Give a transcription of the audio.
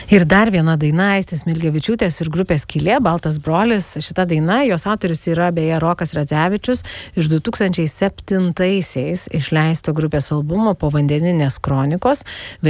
Ir dar viena daina Aistės Smilgevičiūtės ir grupės Skylė, Baltas brolis. Šita daina, jos autorius yra beje Rokas Radzevičius iš 2007-aisiais išleisto grupės albumo Povandeninės kronikos.